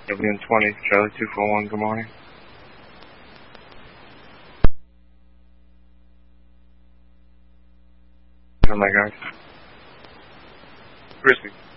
WN20, Charlie 241, good morning. Oh my God. Crispy.